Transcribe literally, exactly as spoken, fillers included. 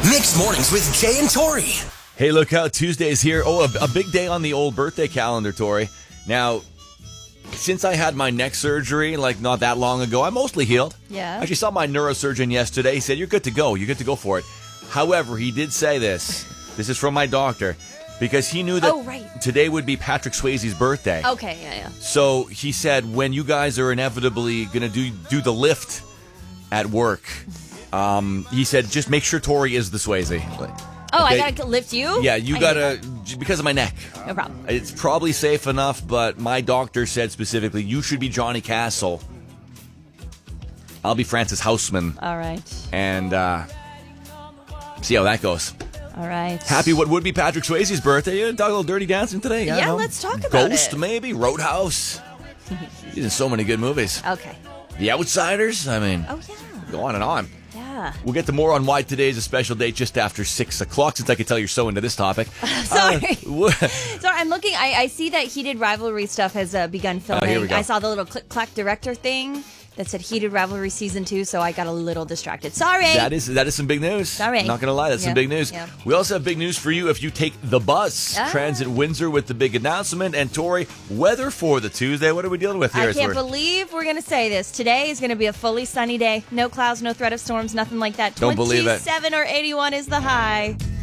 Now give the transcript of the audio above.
Mixed Mornings with Jay and Tori. Hey, look out, Tuesday's here. Oh, a, a big day on the old birthday calendar, Tori. Now, since I had my neck surgery, like not that long ago, I'm mostly healed. Yeah. I actually saw my neurosurgeon yesterday. He said, you're good to go. You're good to go for it. However, he did say this. This is from my doctor. Because he knew that oh, right. today would be Patrick Swayze's birthday. Okay, yeah, yeah. So he said, when you guys are inevitably going to do do the lift at work, um, he said, just make sure Tori is the Swayze. Oh, Okay? I gotta lift you? Yeah, you I gotta, because of my neck. No problem. It's probably safe enough, but my doctor said specifically, you should be Johnny Castle. I'll be Francis Houseman. All right. And uh, see how that goes. All right. Happy what would be Patrick Swayze's birthday. You talk a little Dirty Dancing today. I Yeah, know. let's talk about Ghost, it. maybe. Roadhouse. He's in so many good movies. Okay. The Outsiders. I mean, Oh, yeah. go on and on. Yeah. We'll get to more on why today is a special day just after six o'clock, since I can tell you're so into this topic. Sorry. Uh, Sorry, I'm looking. I, I see that Heated Rivalry stuff has uh, begun filming. Oh, here we go. I saw the little click clack director thing that said Heated Rivalry season two, so I got a little distracted. Sorry. That is that is some big news. Sorry. Not going to lie, that's some Yeah, big news. yeah. We also have big news for you if you take the bus. Ah. Transit Windsor with the big announcement. And Tori, weather for the Tuesday. What are we dealing with here? I as can't we're- believe we're going to say this. Today is going to be a fully sunny day. No clouds, no threat of storms, nothing like that. Don't believe it. twenty-seven or eighty-one is the high.